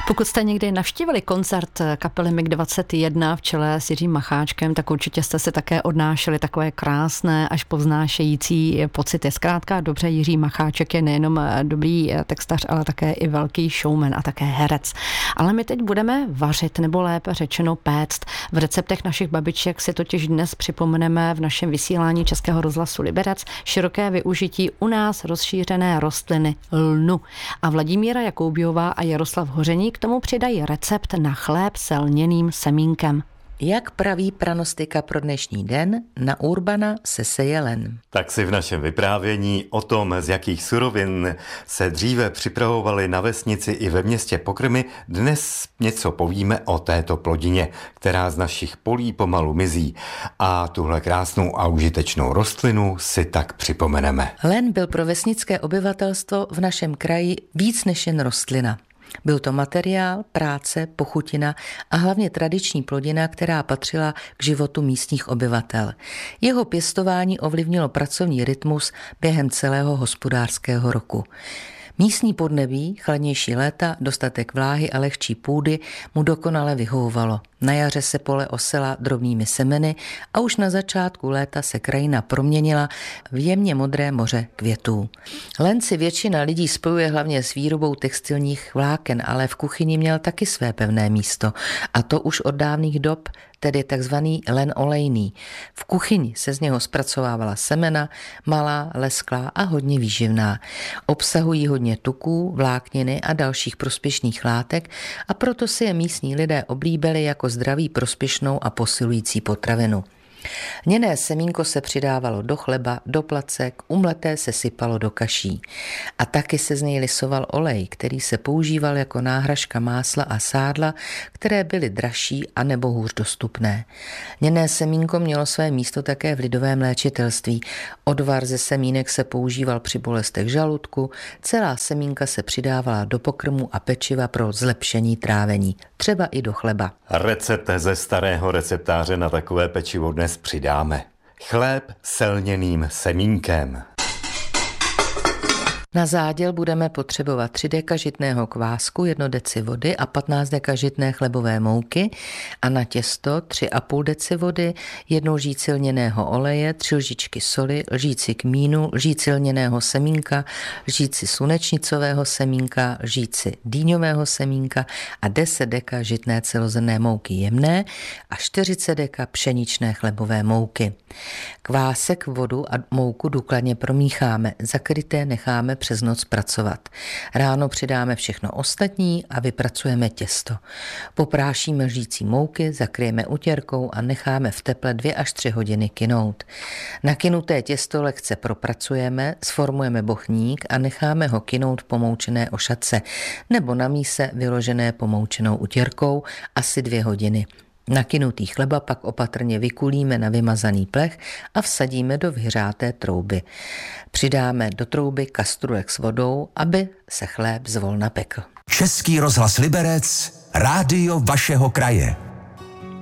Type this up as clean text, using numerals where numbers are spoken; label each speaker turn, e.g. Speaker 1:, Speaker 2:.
Speaker 1: Pokud jste někdy navštívili koncert kapely MiG-21 v čele s Jiřím Macháčkem, tak určitě jste si také odnášeli takové krásné až povznášející pocity. Zkrátka dobře, Jiří Macháček je nejenom dobrý textař, ale také i velký showman a také herec. Ale my teď budeme vařit, nebo lépe řečeno péct. V receptech našich babiček si totiž dnes připomeneme v našem vysílání Českého rozhlasu Liberec široké využití u nás rozšířené rostliny lnu. A Vladimíra Jakoubiová a Jaroslav Hořeník k tomu přidají recept na chléb s lněným semínkem.
Speaker 2: Jak praví pranostika pro dnešní den, na Urbana se seje len.
Speaker 3: Tak si v našem vyprávění o tom, z jakých surovin se dříve připravovaly na vesnici i ve městě pokrmy, dnes něco povíme o této plodině, která z našich polí pomalu mizí. A tuhle krásnou a užitečnou rostlinu si tak připomeneme.
Speaker 2: Len byl pro vesnické obyvatelstvo v našem kraji víc než jen rostlina. Byl to materiál, práce, pochutina a hlavně tradiční plodina, která patřila k životu místních obyvatel. Jeho pěstování ovlivnilo pracovní rytmus během celého hospodářského roku. Místní podnebí, chladnější léta, dostatek vláhy a lehčí půdy mu dokonale vyhovovalo. Na jaře se pole osela drobnými semeny a už na začátku léta se krajina proměnila v jemně modré moře květů. Len si většina lidí spojuje hlavně s výrobou textilních vláken, ale v kuchyni měl taky své pevné místo. A to už od dávných dob, tedy takzvaný len olejný. V kuchyni se z něho zpracovávala semena, malá, lesklá a hodně výživná. Obsahují hodně tuků, vlákniny a dalších prospěšných látek a proto si je místní lidé oblíbili jako zdraví, prospěšnou a posilující potravinu. Lněné semínko se přidávalo do chleba, do placek, umleté se sypalo do kaší. A taky se z něj lisoval olej, který se používal jako náhražka másla a sádla, které byly dražší a nebo hůř dostupné. Lněné semínko mělo své místo také v lidovém léčitelství. Odvar ze semínek se používal při bolestech žaludku, celá semínka se přidávala do pokrmu a pečiva pro zlepšení trávení, třeba i do chleba.
Speaker 3: Recept ze starého receptáře na takové pečivo dnes přidáme. Chléb s lněným semínkem.
Speaker 2: Na záděl budeme potřebovat 3 deka žitného kvásku, 1 deci vody a 15 deka žitné chlebové mouky a na těsto 3,5 deci vody, 1 lžíci lněného oleje, 3 lžičky soli, lžíci kmínu, lžíci lněného semínka, lžíci slunečnicového semínka, lžíci dýňového semínka a 10 deka žitné celozrnné mouky jemné a 40 deka pšeničné chlebové mouky. Kvásek, vodu a mouku důkladně promícháme, zakryté necháme přes noc pracovat. Ráno přidáme všechno ostatní a vypracujeme těsto. Poprášíme lžící mouky, zakryjeme utěrkou a necháme v teple 2 až 3 hodiny kynout. Nakynuté těsto lehce propracujeme, sformujeme bochník a necháme ho kynout v pomoučené ošatce nebo na míse vyložené pomoučenou utěrkou asi 2 hodiny. Nakynutý chleba pak opatrně vykulíme na vymazaný plech a vsadíme do vyhřáté trouby. Přidáme do trouby kastrůlek s vodou, aby se chléb zvolna pekl.
Speaker 4: Český rozhlas Liberec, rádio vašeho kraje.